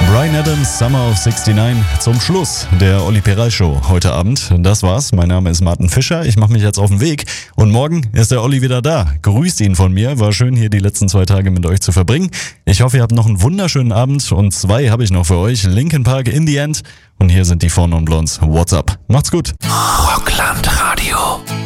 Bryan Adams, Summer of 69, zum Schluss der Olli Peral Show heute Abend. Das war's, mein Name ist Martin Fischer, ich mache mich jetzt auf den Weg und morgen ist der Olli wieder da. Grüßt ihn von mir, war schön hier die letzten 2 Tage mit euch zu verbringen. Ich hoffe, ihr habt noch einen wunderschönen Abend und 2 habe ich noch für euch. Linkin Park, In the End und hier sind die Four Non Blondes. What's up? Macht's gut. Rockland Radio.